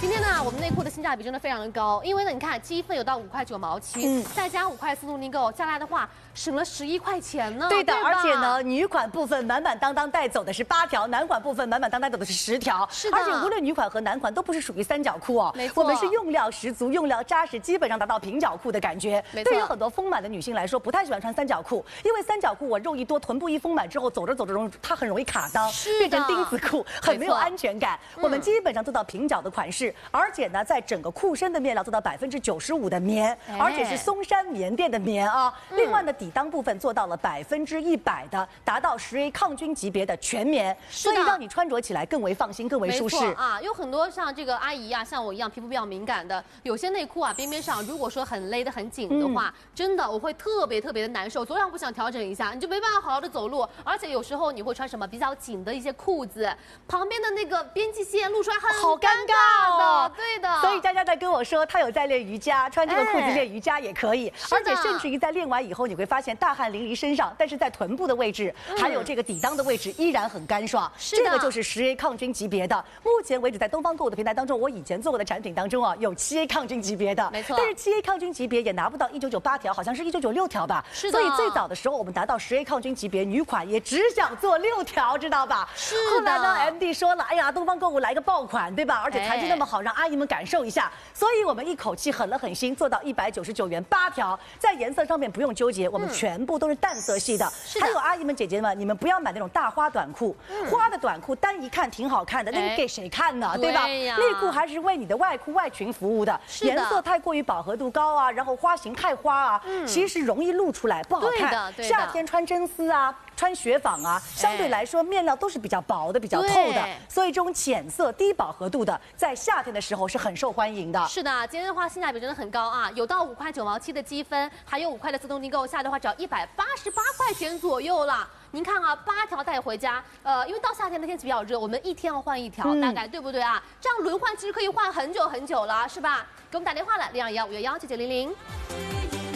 今天呢，我们内裤的性价比真的非常的高，因为呢，你看积分有到5块9毛7，再加5块4度订购下来的话，省了11块钱呢。 对的，而且呢，女款部分满满当当带走的是8条，男款部分满满当当走的是10条。 是的， 而且无论女款和男款都不是属于三角裤哦， 没错， 我们是用料十足，用料扎实，基本上达到平角裤的感觉。 没错， 对于很多丰满的女性来说，不太喜欢穿三角裤，因为三角裤我肉一多，臀部一丰满之后，走着走着它很容易卡裆，变成钉子裤，很没有安全感。我们基本上做到平角的款式，而且呢，在整个裤身的面料做到95%的棉，而且是松山棉垫的棉啊。另外呢，底裆部分做到了100%的，达到10A 抗菌级别的全棉，所以让你穿着起来更为放心，更为舒适啊。有很多像这个阿姨啊，像我一样皮肤比较敏感的，有些内裤啊边边上如果说很勒得很紧的话，真的我会特别的难受，走两步想调整一下，你就没办法好好的走路，而且有时候你会穿什么比较紧的一些裤子，旁边的那个边际线露出来好尴尬的，对的。 所以佳佳在跟我说，她有在练瑜伽，穿这个裤子练瑜伽也可以，而且甚至于在练完以后，你会发现大汗淋漓身上，但是在臀部的位置，还有这个底裆的位置依然很干爽。这个就是10A 抗菌级别的。目前为止，在东方购物的平台当中，我以前做过的产品当中啊，有7A 抗菌级别的， 没错。 但是7A 抗菌级别也拿不到1998条，好像是1996条吧。 是的。 所以最早的时候，我们达到10A 抗菌级别，女款也只想做6条，知道吧？ 是后来呢 ，MD 说了，哎呀，东方购物来个爆款，对吧？而且材质那么好，让阿姨们感受一下。所以我们一口气狠了狠心，做到199元8条，在颜色上面不用纠结，我们全部都是淡色系的。还有阿姨们、姐姐们，你们不要买那种大花短裤，花的短裤单一看挺好看的，那你给谁看呢？对吧？内裤还是为你的外裤外裙服务的，颜色太过于饱和度高啊，然后花型太花啊，其实容易露出来，不好看。夏天穿真丝啊。穿雪纺啊，相对来说面料都是比较薄的、比较透的，所以这种浅色、低饱和度的，在夏天的时候是很受欢迎的。 是的，今天的话性价比真的很高啊，有到5块9毛7的积分，还有5块的自动订购，下的话只要188块钱左右啦。您看啊，8条带回家，因为到夏天的天气比较热，我们一天要换1条，大概对不对啊？这样轮换其实可以换很久了，是吧？给我们打电话了，0215119900。